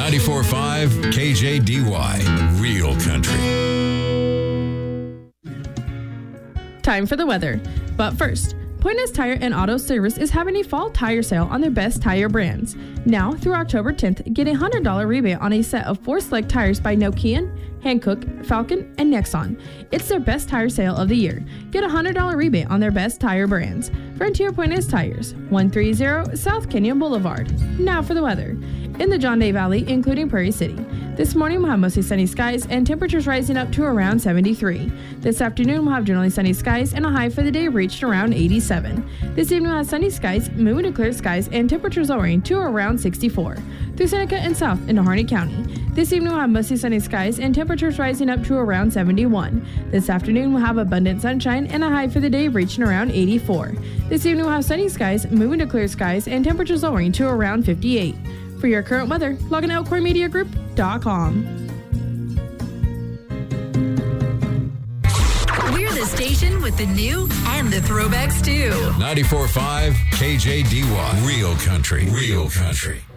94.5 KJDY, Real Country. Time for the weather. But first, Pointers Tire and Auto Service is having a fall tire sale on their best tire brands. Now through October 10th, get a $100 rebate on a set of 4 select tires by Nokian, Hankook, Falcon, and Nexon. It's their best tire sale of the year. Get a $100 rebate on their best tire brands. Frontier Pointers Tires, 130 South Canyon Boulevard. Now for the weather. In the John Day Valley, including Prairie City. This morning we'll have mostly sunny skies and temperatures rising up to around 73. This afternoon we'll have generally sunny skies and a high for the day reached around 87. This evening we'll have sunny skies, moving to clear skies, and temperatures lowering to around 64. Through Seneca and south into Harney County. This evening we'll have mostly sunny skies and temperatures rising up to around 71. This afternoon we'll have abundant sunshine and a high for the day reaching around 84. This evening we'll have sunny skies, moving to clear skies, and temperatures lowering to around 58. For your current weather, log on to ElkhornMediaGroup.com. We're the station with the new and the throwbacks too. 94.5 KJDY, Real Country, Real Country.